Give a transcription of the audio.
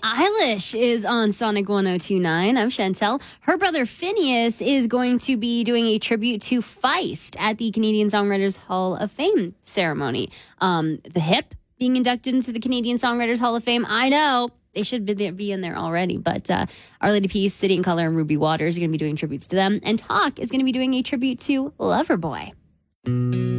Eilish is on Sonic 102.9. I'm Chantel. Her brother Phineas is going to be doing a tribute to Feist at the Canadian Songwriters Hall of Fame ceremony. The Hip being inducted into the Canadian Songwriters Hall of Fame. I know they should be in there already, but Our Lady Peace, City and Color, and Ruby Waters are going to be doing tributes to them. And Talk is going to be doing a tribute to Loverboy.